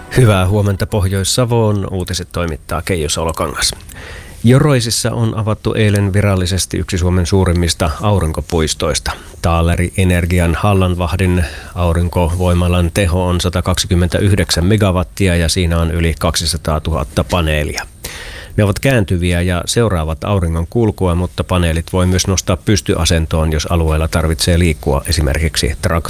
Hyvää huomenta Pohjois-Savoon. Uutiset toimittaa Keijo Solokangas. Joroisissa on avattu eilen virallisesti yksi Suomen suurimmista aurinkopuistoista. Taaleri Energian Hallanvahdin aurinkovoimalan teho on 129 megawattia ja siinä on yli 200 000 paneelia. Ne ovat kääntyviä ja seuraavat auringon kulkua, mutta paneelit voi myös nostaa pystyasentoon, jos alueella tarvitsee liikkua esimerkiksi traktorilla.